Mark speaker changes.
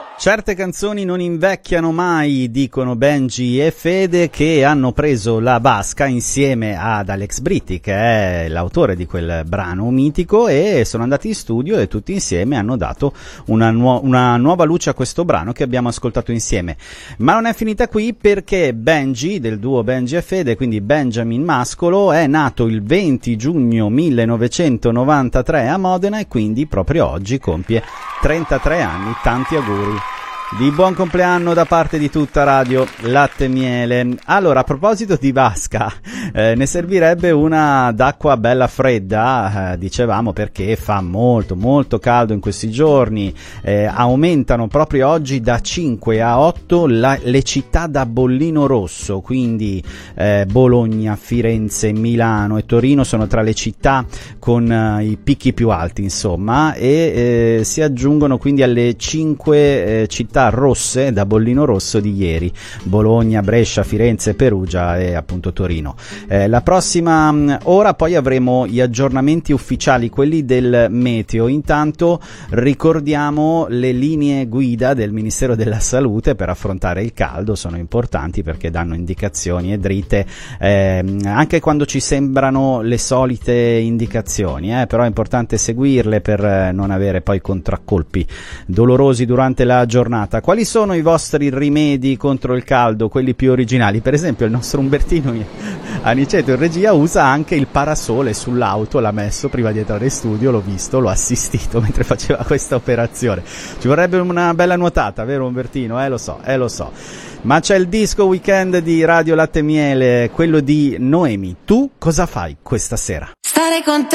Speaker 1: Certe canzoni non invecchiano mai, dicono Benji e Fede, che hanno preso la vasca insieme ad Alex Britti, che è l'autore di quel brano mitico, e sono andati in studio e tutti insieme hanno dato una nuova luce a questo brano che abbiamo ascoltato insieme. Ma non è finita qui, perché Benji, del duo Benji e Fede, quindi Benjamin Mascolo, è nato il 20 giugno 1993 a Modena e quindi proprio oggi compie 33 anni. Tanti auguri di buon compleanno da parte di tutta Radio Latte e Miele. Allora, a proposito di vasca, ne servirebbe una d'acqua bella fredda, dicevamo, perché fa molto molto caldo in questi giorni. Aumentano proprio oggi da 5 a 8 le città da bollino rosso, quindi Bologna, Firenze, Milano e Torino sono tra le città con i picchi più alti, insomma, e si aggiungono quindi alle 5 città rosse da bollino rosso di ieri: Bologna, Brescia, Firenze, Perugia e appunto Torino. La prossima ora poi avremo gli aggiornamenti ufficiali, quelli del meteo. Intanto ricordiamo le linee guida del Ministero della Salute per affrontare il caldo. Sono importanti perché danno indicazioni e dritte anche quando ci sembrano le solite indicazioni, però è importante seguirle per non avere poi contraccolpi dolorosi durante la giornata. Quali sono i vostri rimedi contro il caldo, quelli più originali? Per esempio il nostro Umbertino Aniceto in regia usa anche il parasole sull'auto, l'ha messo prima di entrare in studio, l'ho visto, l'ho assistito mentre faceva questa operazione. Ci vorrebbe una bella nuotata, vero Umbertino? Lo so. Ma c'è il disco weekend di Radio Latte e Miele, quello di Noemi. Tu cosa fai questa sera?
Speaker 2: Stare con te.